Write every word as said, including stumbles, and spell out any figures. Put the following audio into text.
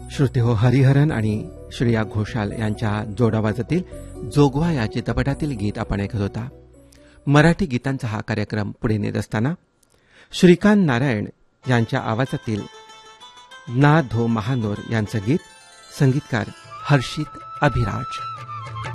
श्रोते हो, हरिहरन आणि श्रेया घोषाल यांच्या जोडावाजातील जोगवा या चित्रपटातील गीत आपण ऐकत होता. मराठी गीतांचा हा कार्यक्रम पुढे नेत असताना श्रीकांत नारायण यांच्या आवाजातील ना धो महानोर यांचं गीत, संगीतकार हर्षित अभिराज.